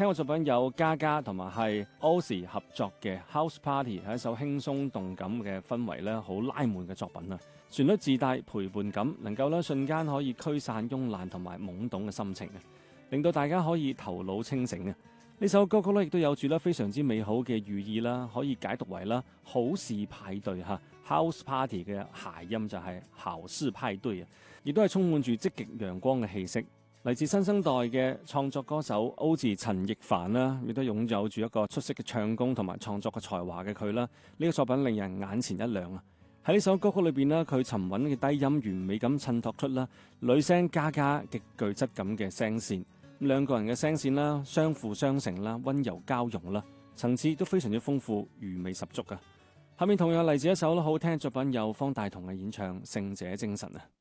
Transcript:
聽過作品有嘉嘉同埋係 Ozzy 合作嘅 House Party， 係一首輕鬆動感嘅氛圍咧，好拉悶嘅作品啊！旋律自帶陪伴感，能夠咧瞬間可以驅散慵懶同埋懵懂嘅心情啊，令到大家可以頭腦清醒啊！呢首歌曲咧亦都有住咧非常之美好嘅寓意啦，可以解讀為啦好事派對嚇 House Party 嘅諧音就係好事派對啊，亦都係充滿住積極陽光嘅氣息。嚟自新生代嘅創作歌手 Ozzy 陳奕凡啦，亦都擁有住一個出色嘅唱功同埋創作嘅才華嘅佢啦，呢個作品令人眼前一亮啊！喺呢首歌曲裏邊呢，佢沉穩嘅低音完美咁襯托出啦女聲嘉嘉極具質感嘅聲線，兩個人嘅聲線啦相輔相成啦，溫柔交融啦，層次都非常之豐富，餘味十足啊！下面同樣嚟自一首好聽嘅作品，有方大同嘅演唱《勝者精神》啊！